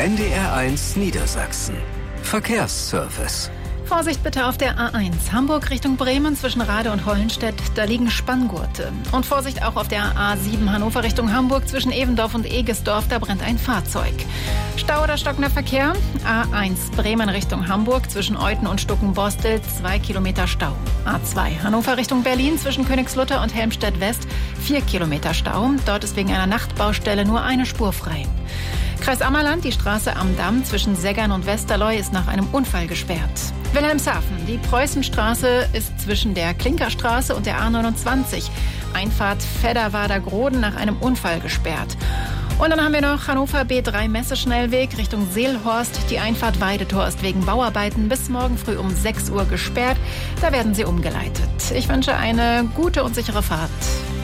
NDR1 Niedersachsen. Verkehrsservice. Vorsicht bitte auf der A1 Hamburg Richtung Bremen zwischen Rade und Hollenstedt, da liegen Spanngurte. Und Vorsicht auch auf der A7 Hannover Richtung Hamburg zwischen Evendorf und Egesdorf, da brennt ein Fahrzeug. Stau oder stockender Verkehr? A1 Bremen Richtung Hamburg zwischen Euthen und Stuckenborstel, 2 Kilometer Stau. A2 Hannover Richtung Berlin zwischen Königslutter und Helmstedt West, 4 Kilometer Stau. Dort ist wegen einer Nachtbaustelle nur eine Spur frei. Kreis Ammerland, die Straße am Damm zwischen Seggern und Westerleu ist nach einem Unfall gesperrt. Wilhelmshaven, die Preußenstraße ist zwischen der Klinkerstraße und der A29. Einfahrt Fedderwader-Groden nach einem Unfall gesperrt. Und dann haben wir noch Hannover B3 Messeschnellweg Richtung Seelhorst. Die Einfahrt Weidetor ist wegen Bauarbeiten bis morgen früh um 6 Uhr gesperrt. Da werden sie umgeleitet. Ich wünsche eine gute und sichere Fahrt.